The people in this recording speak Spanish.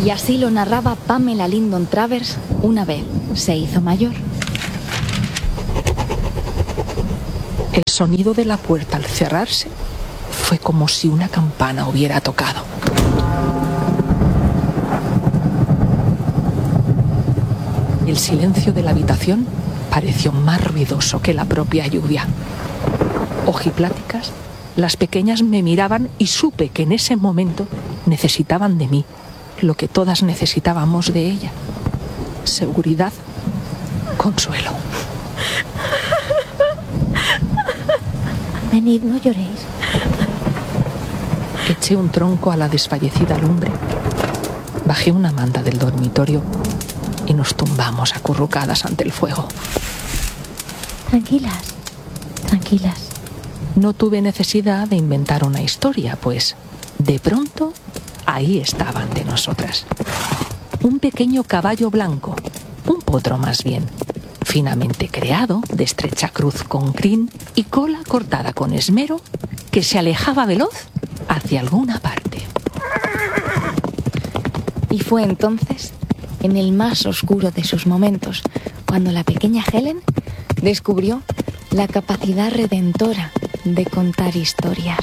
Y así lo narraba Pamela Lyndon Travers una vez se hizo mayor. El sonido de la puerta al cerrarse fue como si una campana hubiera tocado. El silencio de la habitación pareció más ruidoso que la propia lluvia. Ojipláticas, las pequeñas me miraban y supe que en ese momento necesitaban de mí lo que todas necesitábamos de ella: seguridad, consuelo. Venid, no lloréis. Eché un tronco a la desfallecida lumbre, bajé una manta del dormitorio y nos tumbamos acurrucadas ante el fuego. Tranquilas, tranquilas. No tuve necesidad de inventar una historia, pues de pronto ahí estaba ante nosotras un pequeño caballo blanco, un potro más bien, finamente creado, de estrecha cruz con crin y cola cortada con esmero, que se alejaba veloz hacia alguna parte. Y fue entonces, en el más oscuro de sus momentos, cuando la pequeña Helen descubrió la capacidad redentora de contar historias.